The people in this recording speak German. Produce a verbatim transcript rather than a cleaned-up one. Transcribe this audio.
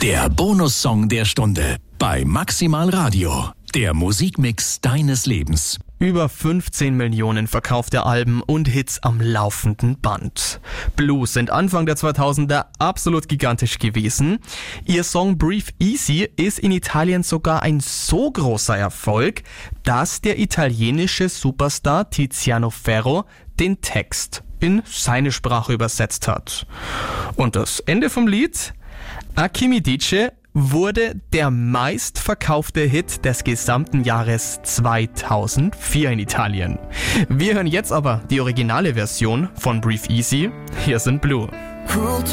Der Bonussong der Stunde bei Maximal Radio. Der Musikmix deines Lebens. Über fünfzehn Millionen verkaufte Alben und Hits am laufenden Band. Blues sind Anfang der zweitausender absolut gigantisch gewesen. Ihr Song Breathe Easy ist in Italien sogar ein so großer Erfolg, dass der italienische Superstar Tiziano Ferro den Text in seine Sprache übersetzt hat. Und das Ende vom Lied? A chi mi dice wurde der meistverkaufte Hit des gesamten Jahres zweitausendvier in Italien. Wir hören jetzt aber die originale Version von Breathe Easy. Hier sind Blue.